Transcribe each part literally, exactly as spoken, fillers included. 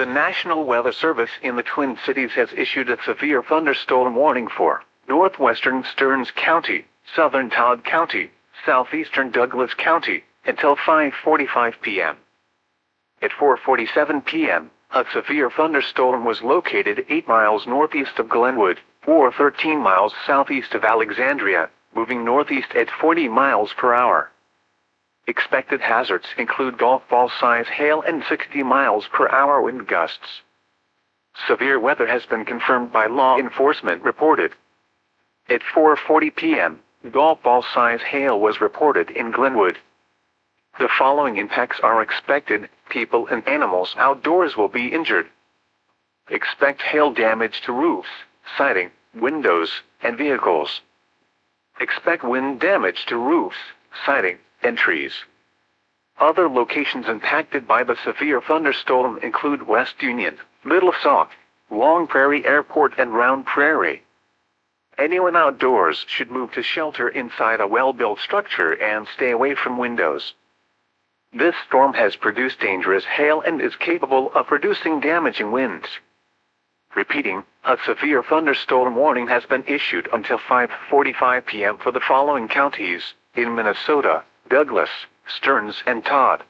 The National Weather Service in the Twin Cities has issued a severe thunderstorm warning for northwestern Stearns County, southern Todd County, southeastern Douglas County, until five forty-five p m At four forty-seven p m, a severe thunderstorm was located eight miles northeast of Glenwood, or thirteen miles southeast of Alexandria, moving northeast at forty miles per hour. Expected hazards include golf ball size hail and sixty miles per hour wind gusts. Severe weather has been confirmed by law enforcement reported. At four forty p m, golf ball size hail was reported in Glenwood. The following impacts are expected: people and animals outdoors will be injured. Expect hail damage to roofs, siding, windows, and vehicles. Expect wind damage to roofs, siding, and trees. Other locations impacted by the severe thunderstorm include West Union, Little Sauk, Long Prairie Airport, and Round Prairie. Anyone outdoors should move to shelter inside a well-built structure and stay away from windows. This storm has produced dangerous hail and is capable of producing damaging winds. Repeating, a severe thunderstorm warning has been issued until five forty-five p m for the following counties in Minnesota: Douglas, Stearns, and Todd.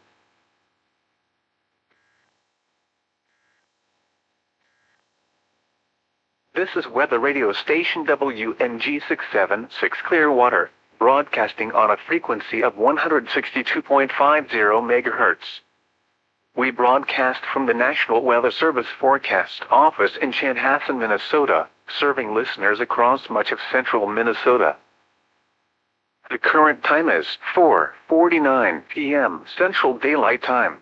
This is weather radio station W N G six seven six Clearwater, broadcasting on a frequency of one hundred sixty-two point five zero megahertz. We broadcast from the National Weather Service Forecast Office in Chanhassen, Minnesota, serving listeners across much of central Minnesota. The current time is four forty-nine p m Central Daylight Time.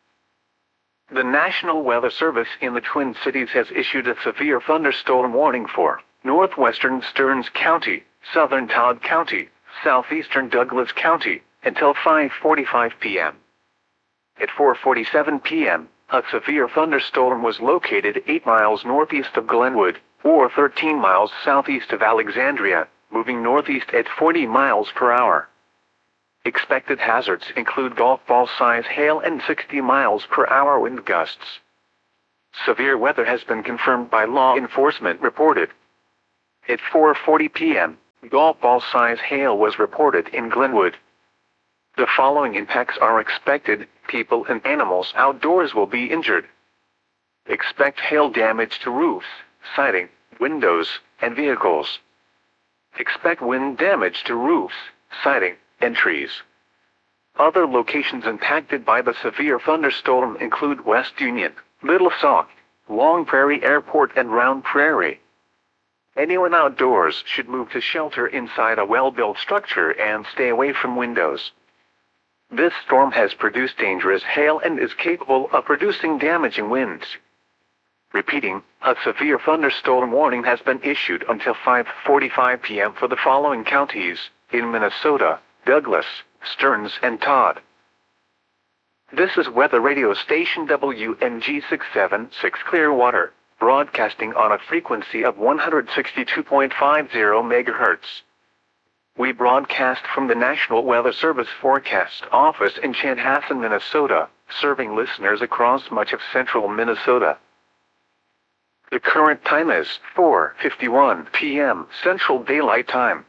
The National Weather Service in the Twin Cities has issued a severe thunderstorm warning for northwestern Stearns County, southern Todd County, southeastern Douglas County, until five forty-five p m At four forty-seven p m, a severe thunderstorm was located eight miles northeast of Glenwood, or thirteen miles southeast of Alexandria, moving northeast at forty miles per hour. Expected hazards include golf ball size hail and sixty miles per hour wind gusts. Severe weather has been confirmed by law enforcement reported. At four forty p m, golf ball size hail was reported in Glenwood. The following impacts are expected: people and animals outdoors will be injured. Expect hail damage to roofs, siding, windows, and vehicles. Expect wind damage to roofs, siding, and trees. Other locations impacted by the severe thunderstorm include West Union, Little Sauk, Long Prairie Airport, and Round Prairie. Anyone outdoors should move to shelter inside a well-built structure and stay away from windows. This storm has produced dangerous hail and is capable of producing damaging winds. Repeating, a severe thunderstorm warning has been issued until five forty-five p m for the following counties in Minnesota: Douglas, Stearns, and Todd. This is weather radio station W N G six seven six Clearwater, broadcasting on a frequency of one hundred sixty-two point five zero megahertz. We broadcast from the National Weather Service Forecast Office in Chanhassen, Minnesota, serving listeners across much of central Minnesota. The current time is four fifty-one p m Central Daylight Time.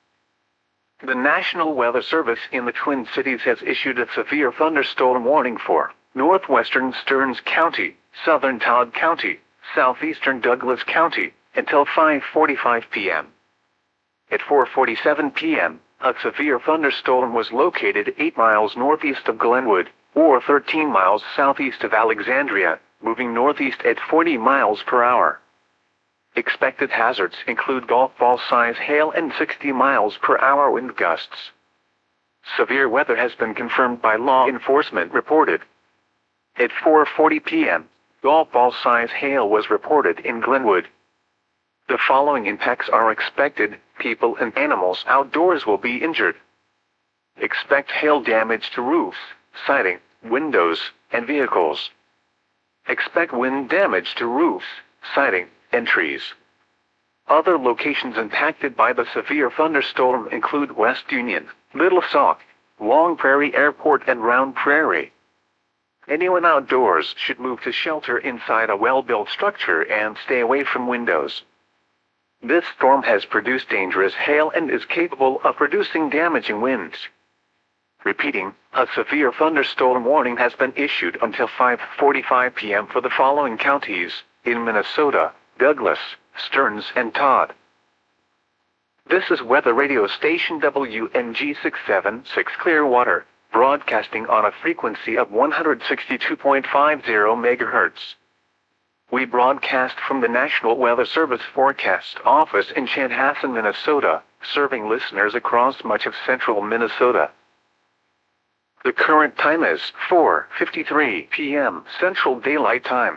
The National Weather Service in the Twin Cities has issued a severe thunderstorm warning for northwestern Stearns County, southern Todd County, southeastern Douglas County, until five forty-five p m At four forty-seven p m, a severe thunderstorm was located eight miles northeast of Glenwood, or thirteen miles southeast of Alexandria, moving northeast at forty miles per hour. Expected hazards include golf ball size hail and sixty miles per hour wind gusts. Severe weather has been confirmed by law enforcement reported. At four forty p m, golf ball size hail was reported in Glenwood. The following impacts are expected: people and animals outdoors will be injured. Expect hail damage to roofs, siding, windows, and vehicles. Expect wind damage to roofs, siding, and trees. Other locations impacted by the severe thunderstorm include West Union, Little Sauk, Long Prairie Airport, and Round Prairie. Anyone outdoors should move to shelter inside a well-built structure and stay away from windows. This storm has produced dangerous hail and is capable of producing damaging winds. Repeating, a severe thunderstorm warning has been issued until five forty-five p m for the following counties in Minnesota: Douglas, Stearns, and Todd. This is weather radio station W N G six seven six Clearwater, broadcasting on a frequency of one hundred sixty-two point five zero megahertz. We broadcast from the National Weather Service Forecast Office in Chanhassen, Minnesota, serving listeners across much of central Minnesota. The current time is four fifty-three p m Central Daylight Time.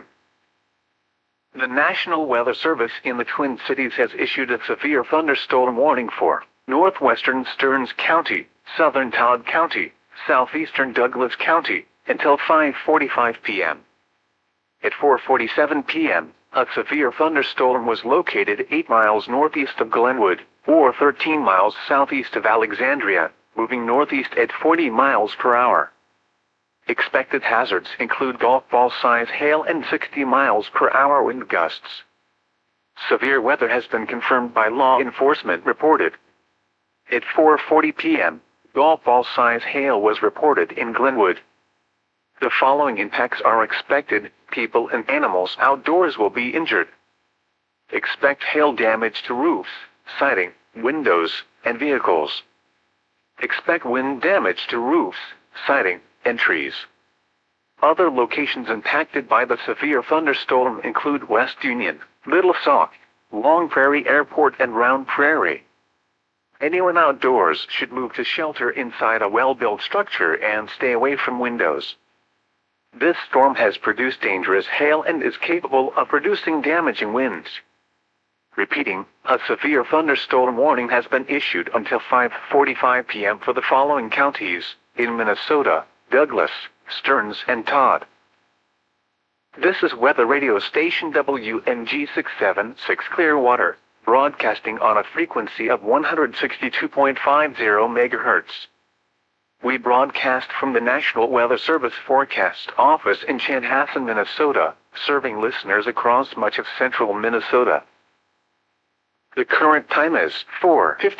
The National Weather Service in the Twin Cities has issued a severe thunderstorm warning for northwestern Stearns County, southern Todd County, southeastern Douglas County, until five forty-five p m At four forty-seven p m, a severe thunderstorm was located eight miles northeast of Glenwood, or thirteen miles southeast of Alexandria, moving northeast at forty miles per hour. Expected hazards include golf ball-size hail and sixty miles per hour wind gusts. Severe weather has been confirmed by law enforcement reported. At four forty p m, golf ball-size hail was reported in Glenwood. The following impacts are expected: people and animals outdoors will be injured. Expect hail damage to roofs, siding, windows, and vehicles. Expect wind damage to roofs, siding, and trees. Other locations impacted by the severe thunderstorm include West Union, Little Sauk, Long Prairie Airport, and Round Prairie. Anyone outdoors should move to shelter inside a well-built structure and stay away from windows. This storm has produced dangerous hail and is capable of producing damaging winds. Repeating, a severe thunderstorm warning has been issued until five forty-five p m for the following counties in Minnesota: Douglas, Stearns, and Todd. This is weather radio station W N G six seven six Clearwater, broadcasting on a frequency of one hundred sixty-two point five zero megahertz. We broadcast from the National Weather Service Forecast Office in Chanhassen, Minnesota, serving listeners across much of central Minnesota. The current time is four fifty.